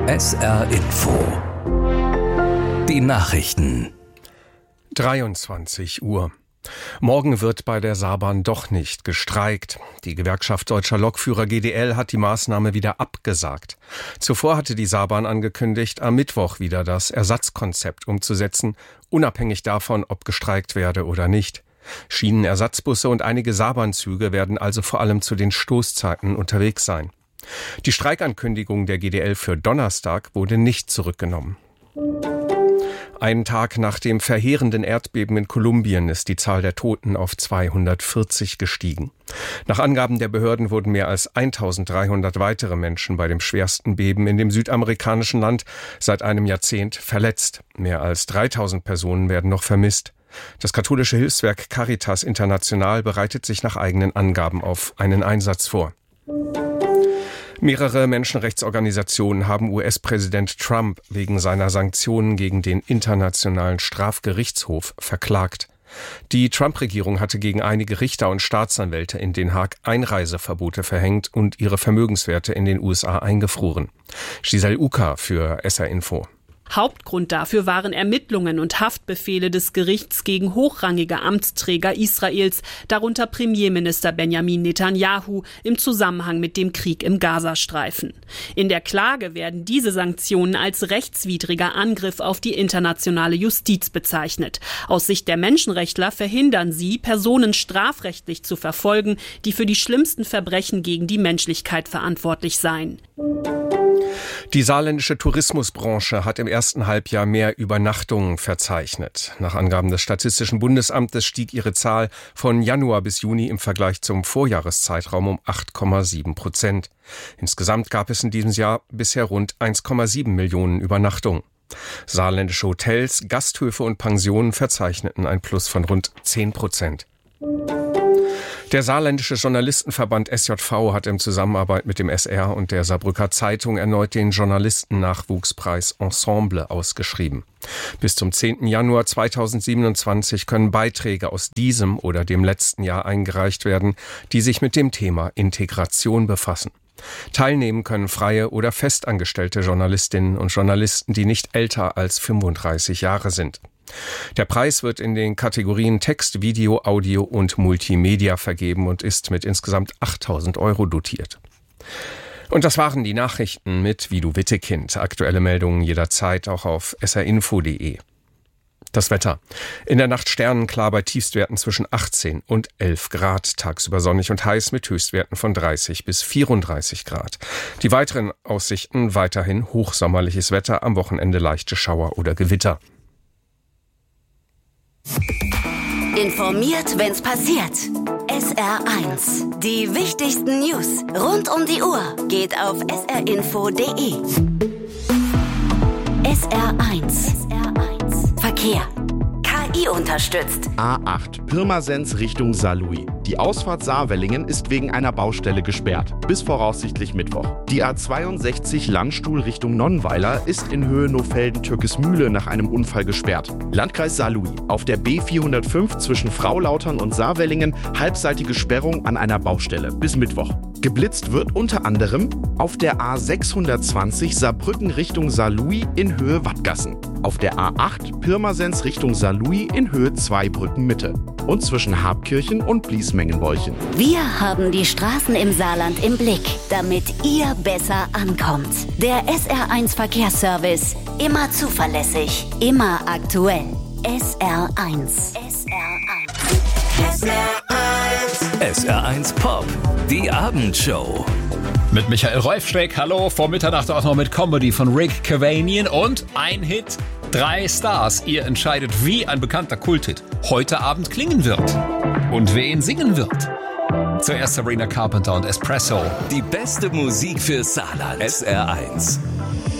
SR Info. Die Nachrichten. 23 Uhr. Morgen wird bei der Saarbahn doch nicht gestreikt. Die Gewerkschaft Deutscher Lokführer GDL hat die Maßnahme wieder abgesagt. Zuvor hatte die Saarbahn angekündigt, am Mittwoch wieder das Ersatzkonzept umzusetzen, unabhängig davon, ob gestreikt werde oder nicht. Schienenersatzbusse und einige Saarbahnzüge werden also vor allem zu den Stoßzeiten unterwegs sein. Die Streikankündigung der GDL für Donnerstag wurde nicht zurückgenommen. Einen Tag nach dem verheerenden Erdbeben in Kolumbien ist die Zahl der Toten auf 240 gestiegen. Nach Angaben der Behörden wurden mehr als 1300 weitere Menschen bei dem schwersten Beben in dem südamerikanischen Land seit einem Jahrzehnt verletzt. Mehr als 3000 Personen werden noch vermisst. Das katholische Hilfswerk Caritas International bereitet sich nach eigenen Angaben auf einen Einsatz vor. Mehrere Menschenrechtsorganisationen haben US-Präsident Trump wegen seiner Sanktionen gegen den Internationalen Strafgerichtshof verklagt. Die Trump-Regierung hatte gegen einige Richter und Staatsanwälte in Den Haag Einreiseverbote verhängt und ihre Vermögenswerte in den USA eingefroren. Giselle Uka für SR Info. Hauptgrund dafür waren Ermittlungen und Haftbefehle des Gerichts gegen hochrangige Amtsträger Israels, darunter Premierminister Benjamin Netanyahu, im Zusammenhang mit dem Krieg im Gazastreifen. In der Klage werden diese Sanktionen als rechtswidriger Angriff auf die internationale Justiz bezeichnet. Aus Sicht der Menschenrechtler verhindern sie, Personen strafrechtlich zu verfolgen, die für die schlimmsten Verbrechen gegen die Menschlichkeit verantwortlich seien. Die saarländische Tourismusbranche hat im ersten Halbjahr mehr Übernachtungen verzeichnet. Nach Angaben des Statistischen Bundesamtes stieg ihre Zahl von Januar bis Juni im Vergleich zum Vorjahreszeitraum um 8,7%. Insgesamt gab es in diesem Jahr bisher rund 1,7 Millionen Übernachtungen. Saarländische Hotels, Gasthöfe und Pensionen verzeichneten ein Plus von rund 10%. Der Saarländische Journalistenverband SJV hat in Zusammenarbeit mit dem SR und der Saarbrücker Zeitung erneut den Journalistennachwuchspreis Ensemble ausgeschrieben. Bis zum 10. Januar 2027 können Beiträge aus diesem oder dem letzten Jahr eingereicht werden, die sich mit dem Thema Integration befassen. Teilnehmen können freie oder festangestellte Journalistinnen und Journalisten, die nicht älter als 35 Jahre sind. Der Preis wird in den Kategorien Text, Video, Audio und Multimedia vergeben und ist mit insgesamt 8.000 € dotiert. Und das waren die Nachrichten mit Vidu Wittekind. Aktuelle Meldungen jederzeit auch auf srinfo.de. Das Wetter. In der Nacht sternenklar bei Tiefstwerten zwischen 18 und 11 Grad. Tagsüber sonnig und heiß mit Höchstwerten von 30 bis 34 Grad. Die weiteren Aussichten weiterhin hochsommerliches Wetter, am Wochenende leichte Schauer oder Gewitter. Informiert, wenn's passiert. SR1. Die wichtigsten News rund um die Uhr geht auf srinfo.de. SR1. Verkehr. KI unterstützt. A8 Pirmasens Richtung Saarlouis. Die Ausfahrt Saarwellingen ist wegen einer Baustelle gesperrt. Bis voraussichtlich Mittwoch. Die A62 Landstuhl Richtung Nonnweiler ist in Höhe Nofelden-Türkesmühle nach einem Unfall gesperrt. Landkreis Saarlouis. Auf der B405 zwischen Fraulautern und Saarwellingen halbseitige Sperrung an einer Baustelle. Bis Mittwoch. Geblitzt wird unter anderem auf der A620 Saarbrücken Richtung Saarlouis in Höhe Wattgassen. Auf der A8 Pirmasens Richtung Saarlouis in Höhe Zweibrücken Mitte. Und zwischen Habkirchen und Bliesmengenbäuchen. Wir haben die Straßen im Saarland im Blick, damit ihr besser ankommt. Der SR1 Verkehrsservice. Immer zuverlässig, immer aktuell. SR1. SR1 Pop, die Abendshow. Mit Michael Rolfschreck, hallo, vor Mitternacht auch noch mit Comedy von Rick Cavanian und ein Hit, 3 Stars. Ihr entscheidet, wie ein bekannter Kulthit heute Abend klingen wird und wer ihn singen wird. Zuerst Sabrina Carpenter und Espresso. Die beste Musik für Saarland. SR1.